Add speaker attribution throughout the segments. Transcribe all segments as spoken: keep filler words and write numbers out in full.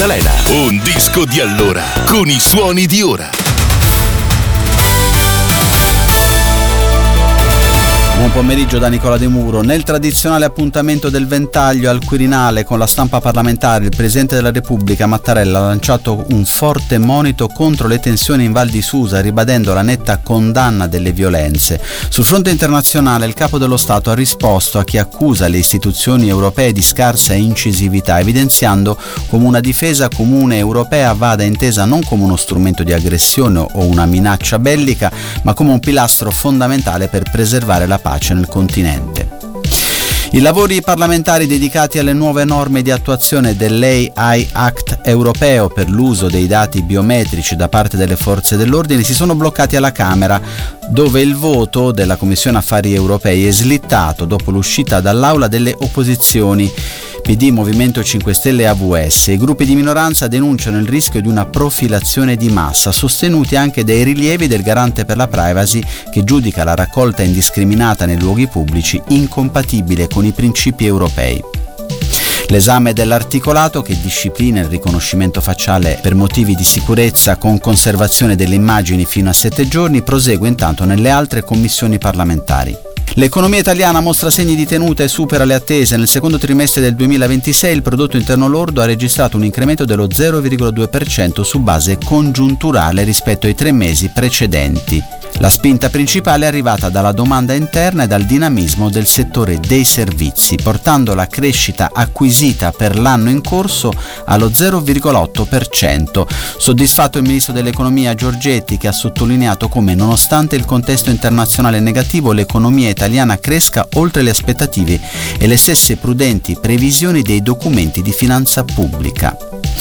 Speaker 1: Maddalena. Un disco di allora, con i suoni di ora.
Speaker 2: Buon pomeriggio da Nicola De Muro. Nel tradizionale appuntamento del ventaglio al Quirinale con la stampa parlamentare, il Presidente della Repubblica Mattarella ha lanciato un forte monito contro le tensioni in Val di Susa, ribadendo la netta condanna delle violenze. Sul fronte internazionale il Capo dello Stato ha risposto a chi accusa le istituzioni europee di scarsa incisività, evidenziando come una difesa comune europea vada intesa non come uno strumento di aggressione o una minaccia bellica, ma come un pilastro fondamentale per preservare la pace nel continente. I lavori parlamentari dedicati alle nuove norme di attuazione dell'A I Act europeo per l'uso dei dati biometrici da parte delle forze dell'ordine si sono bloccati alla Camera, dove il voto della Commissione Affari Europei è slittato dopo l'uscita dall'aula delle opposizioni P D, Movimento cinque Stelle e A V S. I gruppi di minoranza denunciano il rischio di una profilazione di massa, sostenuti anche dai rilievi del Garante per la Privacy, che giudica la raccolta indiscriminata nei luoghi pubblici incompatibile con i principi europei. L'esame dell'articolato, che disciplina il riconoscimento facciale per motivi di sicurezza con conservazione delle immagini fino a sette giorni, prosegue intanto nelle altre commissioni parlamentari. L'economia italiana mostra segni di tenuta e supera le attese. Nel secondo trimestre del duemilaventisei il prodotto interno lordo ha registrato un incremento dello zero virgola due per cento su base congiunturale rispetto ai tre mesi precedenti. La spinta principale è arrivata dalla domanda interna e dal dinamismo del settore dei servizi, portando la crescita acquisita per l'anno in corso allo zero virgola otto per cento. Soddisfatto il ministro dell'economia Giorgetti, che ha sottolineato come, nonostante il contesto internazionale negativo, l'economia italiana cresca oltre le aspettative e le stesse prudenti previsioni dei documenti di finanza pubblica.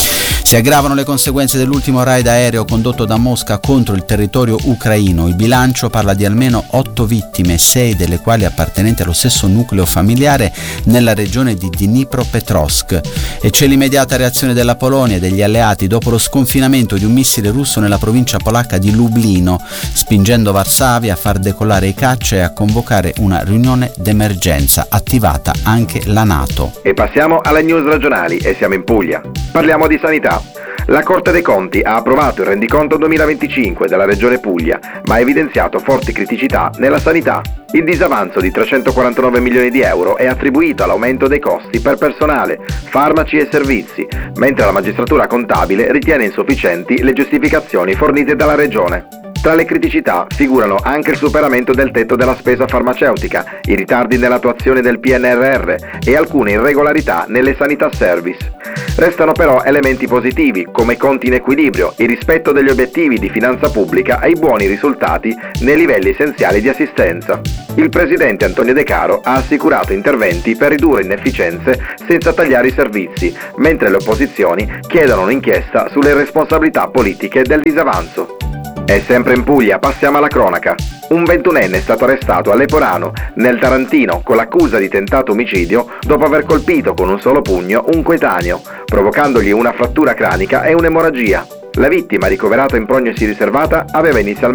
Speaker 2: Si aggravano le conseguenze dell'ultimo raid aereo condotto da Mosca contro il territorio ucraino. Il bilancio parla di almeno otto vittime, sei delle quali appartenenti allo stesso nucleo familiare nella regione di Dnipropetrovsk. E c'è l'immediata reazione della Polonia e degli alleati dopo lo sconfinamento di un missile russo nella provincia polacca di Lublino, spingendo Varsavia a far decollare i caccia e a convocare una riunione d'emergenza, attivata anche la NATO.
Speaker 3: E passiamo alle news regionali e siamo in Puglia. Parliamo di sanità. La Corte dei Conti ha approvato il rendiconto duemilaventicinque della Regione Puglia, ma ha evidenziato forti criticità nella sanità. Il disavanzo di trecentoquarantanove milioni di euro è attribuito all'aumento dei costi per personale, farmaci e servizi, mentre la magistratura contabile ritiene insufficienti le giustificazioni fornite dalla Regione. Tra le criticità figurano anche il superamento del tetto della spesa farmaceutica, i ritardi nell'attuazione del P N R R e alcune irregolarità nelle sanità service. Restano però elementi positivi, come conti in equilibrio, il rispetto degli obiettivi di finanza pubblica e i buoni risultati nei livelli essenziali di assistenza. Il presidente Antonio De Caro ha assicurato interventi per ridurre inefficienze senza tagliare i servizi, mentre le opposizioni chiedono un'inchiesta sulle responsabilità politiche del disavanzo. E sempre in Puglia passiamo alla cronaca. Un ventunenne è stato arrestato a Leporano, nel Tarantino, con l'accusa di tentato omicidio dopo aver colpito con un solo pugno un coetaneo, provocandogli una frattura cranica e un'emorragia. La vittima, ricoverata in prognosi riservata, aveva inizialmente